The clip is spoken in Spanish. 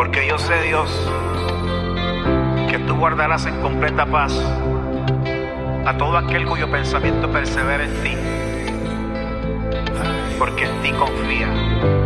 Porque yo sé, Dios, que tú guardarás en completa paz a todo aquel cuyo pensamiento persevera en ti, porque en ti confía.